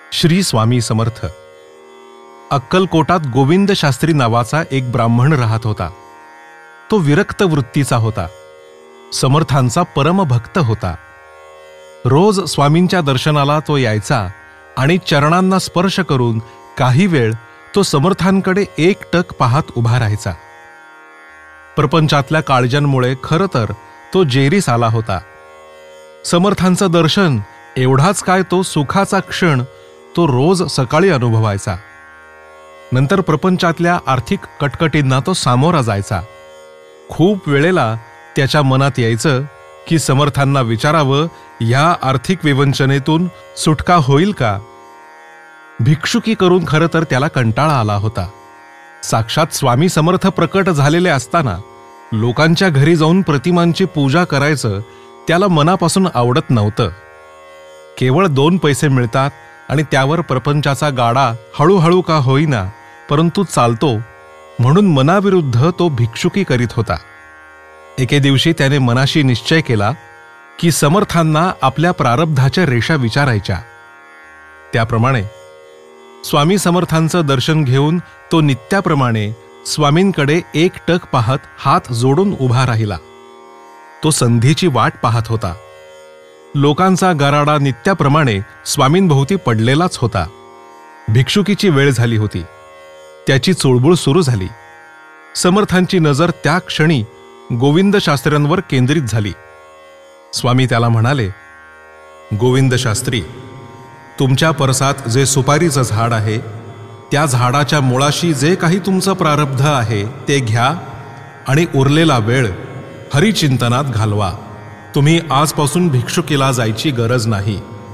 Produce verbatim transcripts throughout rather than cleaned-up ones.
श्री स्वामी समर्थ. अक्कलकोटात गोविंद शास्त्री नावाचा एक ब्राह्मण राहत होता. तो विरक्त वृत्तीचा होता. समर्थांचा परमभक्त होता. रोज स्वामींच्या दर्शनाला तो यायचा आणि चरणांना स्पर्श करून काही वेळ तो समर्थांकडे एकटक पाहत उभा राहायचा. प्रपंचातल्या काळजांमुळे खरं तर तो जेरीस आला होता. समर्थांचं दर्शन एवढाच काय, तो सुखाचा क्षण तो रोज सकाळी अनुभवायचा. नंतर प्रपंचातल्या आर्थिक कटकटींना तो सामोरा जायचा. खूप वेळेला त्याच्या मनात यायचं की समर्थांना विचारावं, या आर्थिक विवंचनेतून सुटका होईल का. भिक्षुकी करून खरं तर त्याला कंटाळा आला होता. साक्षात स्वामी समर्थ प्रकट झालेले असताना लोकांच्या घरी जाऊन प्रतिमांची पूजा करायचं त्याला मनापासून आवडत नव्हतं. केवळ दोन पैसे मिळतात आणि त्यावर प्रपंचाचा गाडा हळूहळू का होईना परंतु चालतो, म्हणून मनाविरुद्ध तो भिक्षुकी करीत होता. एके दिवशी त्याने मनाशी निश्चय केला की समर्थांना आपल्या प्रारब्धाच्या रेषा विचारायच्या. त्याप्रमाणे स्वामी समर्थांचं दर्शन घेऊन तो नित्याप्रमाणे स्वामींकडे एकटक पाहत हात जोडून उभा राहिला. तो संधीची वाट पाहत होता. लोकांचा गराडा नित्याप्रमाणे स्वामींभोवती पडलेलाच होता. भिक्षुकीची वेळ झाली होती. त्याची चुळबुळ सुरू झाली. समर्थांची नजर त्या क्षणी गोविंद शास्त्र्यांवर केंद्रित झाली. स्वामी त्याला म्हणाले, गोविंद शास्त्री, तुमच्या परसात जे सुपारीचं झाड आहे त्या झाडाच्या मुळाशी जे काही तुमचं प्रारब्ध आहे ते घ्या आणि उरलेला वेळ हरिचिंतनात घालवा. तुम्ही आजपासून भिक्षुकीला जायची गरज नाही.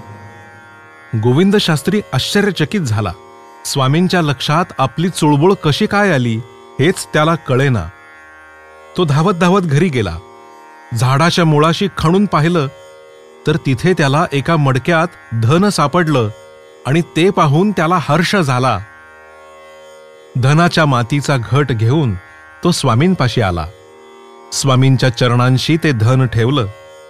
गोविंद शास्त्री आश्चर्यचकित झाला. स्वामींच्या लक्षात आपली चुळबुळ कशी काय आली हेच त्याला कळेना. तो धावत धावत घरी गेला. झाडाच्या मुळाशी खणून पाहिलं तर तिथे त्याला एका मडक्यात धन सापडलं आणि ते पाहून त्याला हर्ष झाला. धनाच्या मातीचा घट घेऊन तो स्वामींपाशी आला. स्वामींच्या चरणांशी ते धन ठेवलं.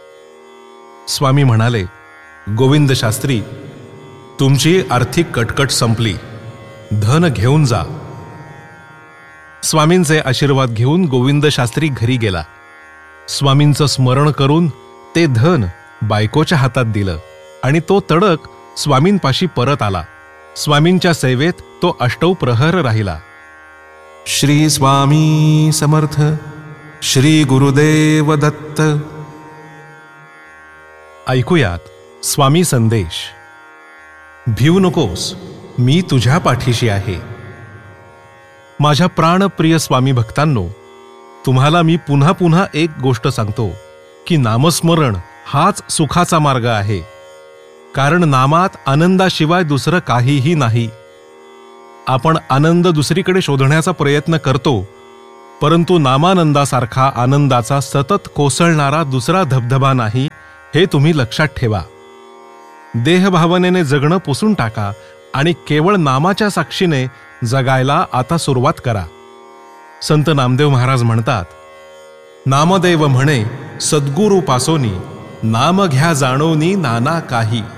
स्वामी म्हणाले, गोविंद शास्त्री, तुमची आर्थिक कटकट संपली. धन घेऊन जा. स्वामींचे आशीर्वाद घेऊन गोविंद शास्त्री घरी गेला. स्वामींचं स्मरण करून ते धन बायकोच्या हातात दिलं आणि तो तडक स्वामींपाशी परत आला. स्वामींच्या सेवेत तो अष्टौ प्रहर राहिला. श्री स्वामी समर्थ. श्री गुरुदेव दत्त. ऐकूयात स्वामी संदेश. भिवू नकोस, मी तुझ्या पाठीशी आहे. माझ्या प्राणप्रिय स्वामी भक्तांनो, तुम्हाला मी पुन्हा पुन्हा एक गोष्ट सांगतो की नामस्मरण हाच सुखाचा मार्ग आहे. कारण नामात आनंदाशिवाय दुसरं काहीही नाही. आपण आनंद दुसरीकडे शोधण्याचा प्रयत्न करतो, परंतु नामानंदासारखा आनंदाचा सतत कोसळणारा दुसरा धबधबा नाही, हे तुम्ही लक्षात ठेवा. देहभावनेने जगणं पुसून टाका आणि केवळ नामाच्या साक्षीने जगायला आता सुरुवात करा. संत नामदेव महाराज म्हणतात, नामदेव म्हणे सद्गुरू पासोनी, नाम घ्या जाणोनी नाना काही.